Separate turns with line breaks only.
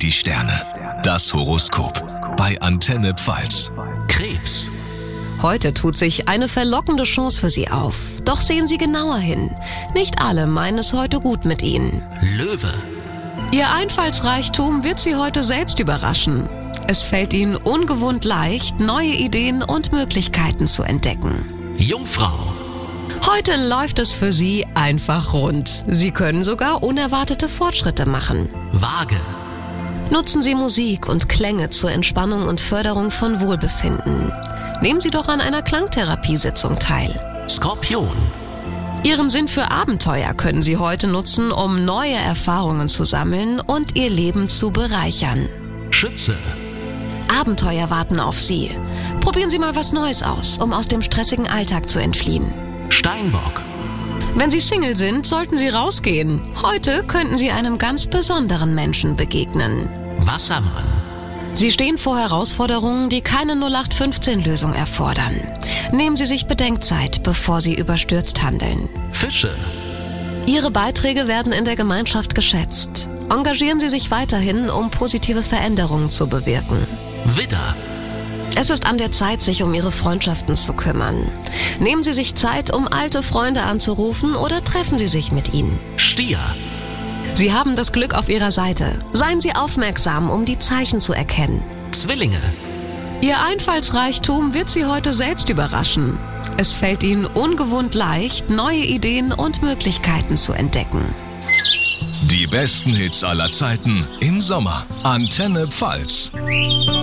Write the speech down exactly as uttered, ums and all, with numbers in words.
die Sterne. Das Horoskop bei Antenne Pfalz. Krebs.
Heute tut sich eine verlockende Chance für Sie auf. Doch sehen Sie genauer hin. Nicht alle meinen es heute gut mit Ihnen.
Löwe.
Ihr Einfallsreichtum wird Sie heute selbst überraschen. Es fällt Ihnen ungewohnt leicht, neue Ideen und Möglichkeiten zu entdecken.
Jungfrau.
Heute läuft es für Sie einfach rund. Sie können sogar unerwartete Fortschritte machen.
Waage.
Nutzen Sie Musik und Klänge zur Entspannung und Förderung von Wohlbefinden. Nehmen Sie doch an einer Klangtherapiesitzung teil.
Skorpion.
Ihren Sinn für Abenteuer können Sie heute nutzen, um neue Erfahrungen zu sammeln und Ihr Leben zu bereichern.
Schütze.
Abenteuer warten auf Sie. Probieren Sie mal was Neues aus, um aus dem stressigen Alltag zu entfliehen.
Steinbock.
Wenn Sie Single sind, sollten Sie rausgehen. Heute könnten Sie einem ganz besonderen Menschen begegnen.
Wassermann.
Sie stehen vor Herausforderungen, die keine null acht fünfzehn Lösung erfordern. Nehmen Sie sich Bedenkzeit, bevor Sie überstürzt handeln.
Fische.
Ihre Beiträge werden in der Gemeinschaft geschätzt. Engagieren Sie sich weiterhin, um positive Veränderungen zu bewirken.
Widder.
Es ist an der Zeit, sich um Ihre Freundschaften zu kümmern. Nehmen Sie sich Zeit, um alte Freunde anzurufen, oder treffen Sie sich mit ihnen.
Stier.
Sie haben das Glück auf Ihrer Seite. Seien Sie aufmerksam, um die Zeichen zu erkennen.
Zwillinge.
Ihr Einfallsreichtum wird Sie heute selbst überraschen. Es fällt Ihnen ungewohnt leicht, neue Ideen und Möglichkeiten zu entdecken.
Die besten Hits aller Zeiten im Sommer. Antenne Pfalz.